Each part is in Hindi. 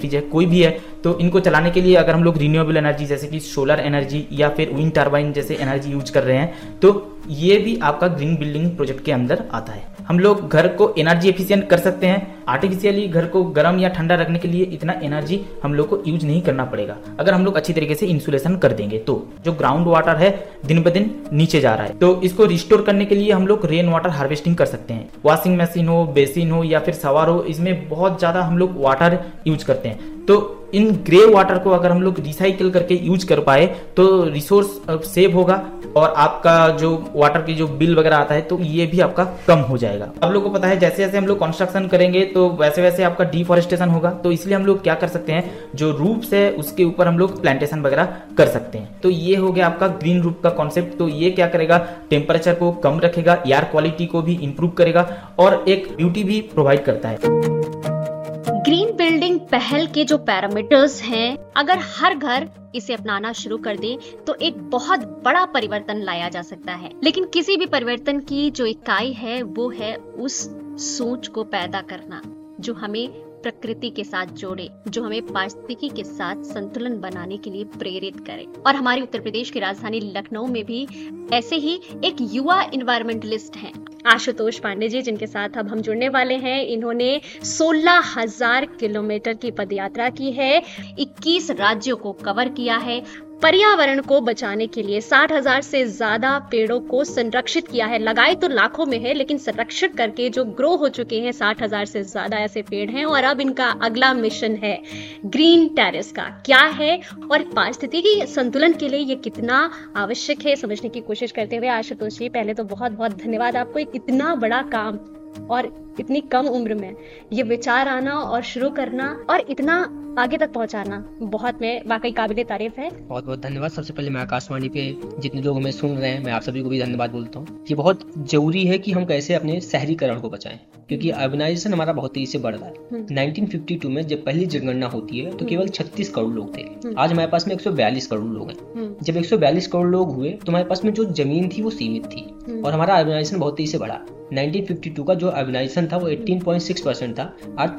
इलेक्ट्रिसिटी है कोई भी है, तो इनको चलाने के लिए अगर हम लोग रिन्यूएबल एनर्जी जैसे कि सोलर एनर्जी या फिर विंड टर्बाइन जैसे एनर्जी यूज कर रहे हैं, तो ये भी आपका ग्रीन बिल्डिंग प्रोजेक्ट के अंदर आता है। हम लोग घर को एनर्जी एफिशिएंट कर सकते हैं। आर्टिफिशियली घर को गर्म या ठंडा रखने के लिए इतना एनर्जी हम लोग को यूज नहीं करना पड़ेगा अगर हम लोग अच्छी तरीके से इंसुलेशन कर देंगे। तो जो ग्राउंड वाटर है दिन ब दिन नीचे जा रहा है, तो इसको रिस्टोर करने के लिए हम लोग रेन वाटर हार्वेस्टिंग कर सकते हैं। वॉशिंग मशीन हो, बेसिन हो या फिर शॉवर हो, इसमें बहुत ज्यादा हम लोग वाटर यूज करते हैं। तो इन ग्रे वाटर को अगर हम लोग रिसाइकिल करके यूज कर पाए तो रिसोर्स सेव होगा और आपका जो वाटर की जो बिल वगैरह आता है तो ये भी आपका कम हो जाएगा। आप लोगों को पता है जैसे जैसे हम लोग कंस्ट्रक्शन करेंगे तो वैसे वैसे आपका डिफॉरेस्टेशन होगा, तो इसलिए हम लोग क्या कर सकते हैं, जो रूफ्स है उसके ऊपर हम लोग प्लांटेशन वगैरह कर सकते हैं। तो ये हो गया आपका ग्रीन रूफ का कॉन्सेप्ट। तो ये क्या करेगा, टेम्परेचर को कम रखेगा, एयर क्वालिटी को भी इंप्रूव करेगा और एक ब्यूटी भी प्रोवाइड करता है। ग्रीन बिल्डिंग पहल के जो पैरामीटर्स हैं, अगर हर घर इसे अपनाना शुरू कर दे तो एक बहुत बड़ा परिवर्तन लाया जा सकता है। लेकिन किसी भी परिवर्तन की जो इकाई है वो है उस सोच को पैदा करना जो हमें प्रकृति के साथ जोड़े, जो हमें पारिस्थितिकी के साथ संतुलन बनाने के लिए प्रेरित करे। और हमारे उत्तर प्रदेश की राजधानी लखनऊ में भी ऐसे ही एक युवा इन्वायरमेंटलिस्ट हैं, आशुतोष पांडे जी, जिनके साथ अब हम जुड़ने वाले हैं। इन्होंने 16,000 किलोमीटर की पदयात्रा की है, 21 राज्यों को कवर किया है, पर्यावरण को बचाने के लिए 60,000 से ज्यादा पेड़ों को संरक्षित किया है। लगाए तो लाखों में है लेकिन संरक्षित करके जो ग्रो हो चुके हैं 60,000 से ज्यादा ऐसे पेड़ हैं। और अब इनका अगला मिशन है ग्रीन टेरेस का। क्या है और पारिस्थितिकी संतुलन के लिए ये कितना आवश्यक है समझने की कोशिश करते हुए आशुतोष जी, पहले तो बहुत बहुत धन्यवाद आपको। एक इतना बड़ा काम और इतनी कम उम्र में ये विचार आना और शुरू करना और इतना आगे तक पहुंचाना बहुत में वाकई काबिले तारीफ है। बहुत बहुत धन्यवाद। सबसे पहले मैं आकाशवाणी पे जितने लोग हमें सुन रहे हैं, मैं आप सभी को भी धन्यवाद बोलता हूँ। ये बहुत जरूरी है कि हम कैसे अपने शहरीकरण को बचाएं, क्योंकि अर्बनाइजेशन हमारा बहुत तेजी से बढ़ रहा है। 1952 में जब पहली जनगणना होती है तो केवल 36 करोड़ लोग थे। आज हमारे पास में 142 करोड़ लोग हैं। जब 142 करोड़ लोग हुए तो हमारे पास में जो जमीन थी वो सीमित थी और हमारा अर्बनाइजेशन बहुत तेजी से बढ़ा। 1952 का जो अर्बनाइजेशन था वो 18.6% था, आज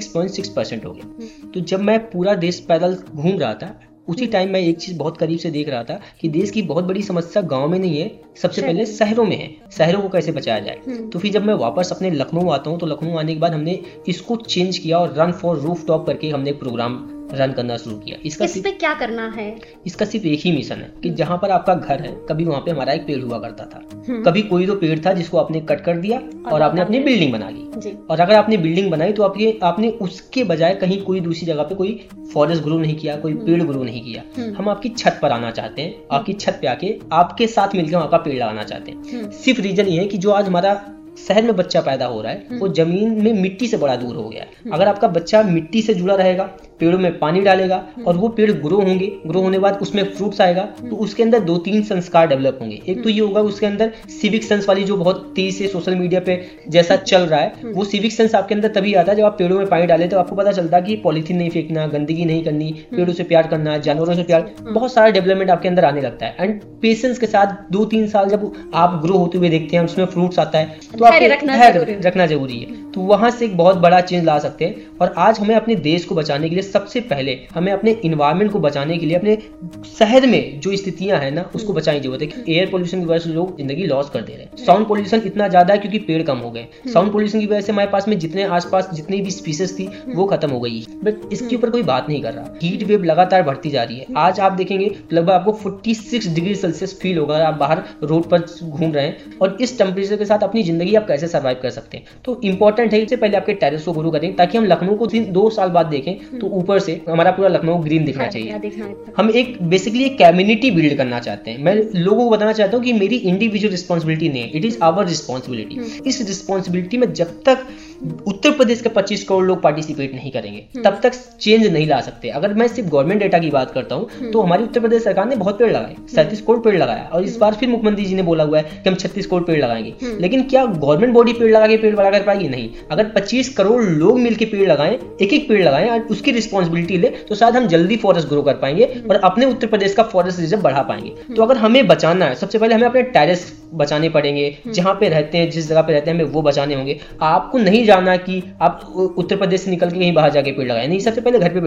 36.6% हो गया। तो जब मैं पूरा देश पैदल घूम रहा था उसी टाइम मैं एक चीज बहुत करीब से देख रहा था कि देश की बहुत बड़ी समस्या गांव में नहीं है, सबसे पहले शहरों में है। शहरों को कैसे बचाया जाए। तो फिर जब मैं वापस अपने लखनऊ आता हूँ तो लखनऊ आने के बाद हमने इसको चेंज किया और रन फॉर रूफ टॉप करके हमने एक प्रोग्राम रन करना शुरू किया। इसमें क्या करना है? इसका सिर्फ एक ही मिशन है कि जहाँ पर आपका घर है, कभी वहाँ पे हमारा एक पेड़ हुआ करता था। कभी कोई तो पेड़ था जिसको आपने कट कर दिया और आपने अपनी बिल्डिंग बना ली। और अगर आपने बिल्डिंग बनाई तो आपने उसके बजाय कहीं कोई दूसरी जगह पे कोई फॉरेस्ट ग्रो नहीं किया, कोई पेड़ ग्रो नहीं किया। हम आपकी छत पर आना चाहते हैं, आपकी छत पे आके आपके साथ मिलकर वहाँ का पेड़ लगाना चाहते हैं। सिर्फ रीजन ये है कि जो आज हमारा शहर में बच्चा पैदा हो रहा है वो जमीन में मिट्टी से बड़ा दूर हो गया है। अगर आपका बच्चा मिट्टी से जुड़ा रहेगा, पेड़ों में पानी डालेगा और वो पेड़ ग्रो होंगे, ग्रो होने बाद उसमें फ्रूट्स आएगा तो उसके अंदर 2-3 संस्कार डेवलप होंगे। एक तो ये होगा उसके अंदर सिविक सेंस वाली जो बहुत तेजी से सोशल मीडिया पे जैसा चल रहा है, वो सिविक सेंस आपके अंदर तभी आता है जब आप पेड़ों में पानी डाले तो आपको पता चलता है कि पॉलीथीन नहीं फेंकना, गंदगी नहीं करनी, पेड़ों से प्यार करना, जानवरों से प्यार, बहुत सारा डेवलपमेंट आपके अंदर आने लगता है। एंड पेशेंस के साथ 2-3 साल जब आप ग्रो होते हुए देखते हैं, उसमें फ्रूट्स आता है तो आपको रखना जरूरी है। तो वहां से एक बहुत बड़ा चेंज ला सकते हैं। और आज हमें अपने देश को बचाने के लिए सबसे पहले हमें अपने इन्वायरमेंट को बचाने के लिए अपने शहर में जो स्थितियां है ना उसको बचाने की जरूरत है। कि एयर पोल्यूशन की वजह से लोग जिंदगी लॉस कर दे रहे हैं। साउंड पोल्यूशन इतना ज्यादा है क्योंकि पेड़ कम हो गए। साउंड पोल्यूशन की वजह से हमारे पास में जितने आसपास जितनी भी स्पीसीज थी वो खत्म हो गई, बट इसके ऊपर कोई बात नहीं कर रहा। हीट वेव लगातार बढ़ती जा रही है। आज आप देखेंगे लगभग आपको 46 डिग्री सेल्सियस फील होगा अगर आप बाहर रोड पर घूम रहे हैं। और इस टेम्परेचर के साथ अपनी जिंदगी आप कैसे सर्वाइव कर सकते हैं। तो इंपॉर्टेंट है इससे पहले आपके टेरेस को ग्रो करें ताकि हम लखनऊ को 2 साल बाद देखें तो ऊपर से हमारा पूरा लखनऊ ग्रीन दिखना चाहिए। हम एक बेसिकली एक कम्युनिटी बिल्ड करना चाहते हैं। मैं लोगों को बताना चाहता हूं कि मेरी इंडिविजुअल रिस्पांसिबिलिटी नहीं है, इट इज आवर रिस्पांसिबिलिटी। इस रिस्पांसिबिलिटी में जब तक उत्तर प्रदेश के 25 करोड़ लोग पार्टिसिपेट नहीं करेंगे तब तक चेंज नहीं ला सकते। अगर मैं सिर्फ गवर्नमेंट डेटा की बात करता हूं तो हमारी उत्तर प्रदेश सरकार ने बहुत पेड़ लगाए, 37 करोड़ पेड़ लगाया। और इस बार फिर मुख्यमंत्री जी ने बोला हुआ है कि हम 36 करोड़ पेड़ लगाएंगे। लेकिन क्या गवर्नमेंट बॉडी पेड़ लगा के पेड़ बड़ा कर पाएगी? नहीं। अगर 25 करोड़ लोग मिलकर पेड़ लगाएं, एक पेड़ लगाएं और उसकी रिस्पॉन्सिबिलिटी ले तो शायद हम जल्दी फॉरेस्ट ग्रो कर पाएंगे और अपने उत्तर प्रदेश का फॉरेस्ट रिजर्व बढ़ा पाएंगे। तो अगर हमें बचाना है, सबसे पहले हमें अपने टेरेस बचाने पड़ेंगे। जहां पे रहते हैं, जिस जगह पे रहते हैं, हमें वो बचाने होंगे। आपको नहीं जाना कि आप उत्तर प्रदेश से निकल के कहीं बाहर जाके पेड़ लगाएं, नहीं, सबसे पहले घर पे